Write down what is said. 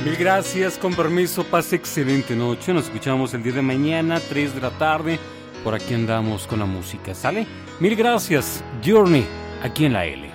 Mil gracias, con permiso, pase excelente noche. Nos escuchamos el día de mañana, 3 de la tarde. Por aquí andamos con la música, ¿sale? Mil gracias, Journey, aquí en la L.